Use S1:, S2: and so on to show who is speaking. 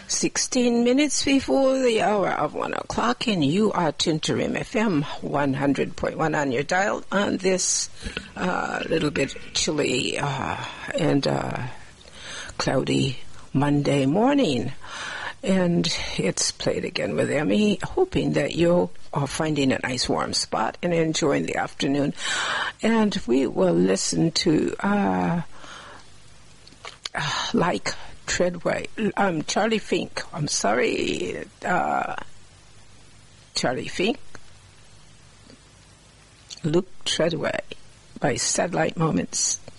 S1: 16 minutes before the hour of 1 o'clock, and you are tuned to RIM FM 100.1 on your dial on this little bit chilly and cloudy Monday morning. And it's Played Again with Emmy, hoping that you are finding a nice warm spot and enjoying the afternoon. And we will listen to like Treadway, Charlie Fink. I'm sorry, Charlie Fink. Luke Treadway by Satellite Moments.